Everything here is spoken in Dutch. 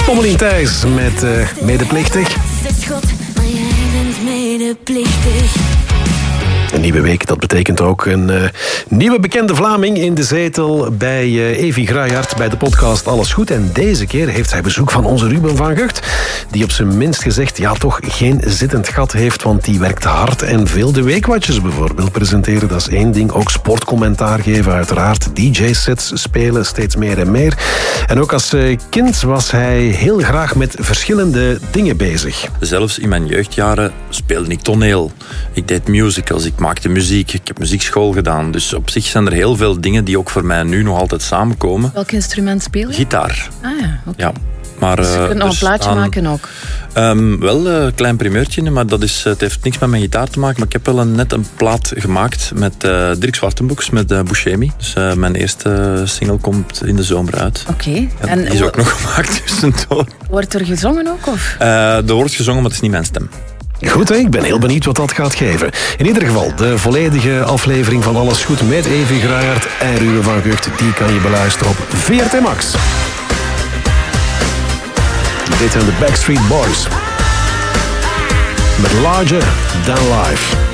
Pommelien Thijs met Medeplichtig. Maar jij bent medeplichtig. Een nieuwe week, dat betekent ook een nieuwe bekende Vlaming in de zetel bij Evi Graayaert bij de podcast Alles Goed. En deze keer heeft zij bezoek van onze Ruben van Gucht, die op zijn minst gezegd toch geen zittend gat heeft, want die werkt hard en veel. De Weekwatches bijvoorbeeld presenteren, dat is één ding. Ook sportcommentaar geven uiteraard, DJ-sets spelen, steeds meer en meer. En ook als kind was hij heel graag met verschillende dingen bezig. Zelfs in mijn jeugdjaren speelde ik toneel. Ik deed musicals, ik maakte muziek, ik heb muziekschool gedaan. Dus op zich zijn er heel veel dingen die ook voor mij nu nog altijd samenkomen. Welk instrument speel je? Gitaar. Ah ja, oké. Ja. Maar, dus je kunt nog een plaatje maken ook? Wel een klein primeurtje, maar het heeft niks met mijn gitaar te maken. Maar ik heb wel net een plaat gemaakt met Dirk Zwartenboeks, met Buscemi. Dus mijn eerste single komt in de zomer uit. Oké. En die is ook nog gemaakt tussendoor. Wordt er gezongen ook? Of? Er wordt gezongen, maar het is niet mijn stem. Goed, ik ben heel benieuwd wat dat gaat geven. In ieder geval, de volledige aflevering van Alles Goed met Evi Graayaert en Ruben van Gucht, die kan je beluisteren op VRT Max. Dit zijn de Backstreet Boys met Larger Than Life.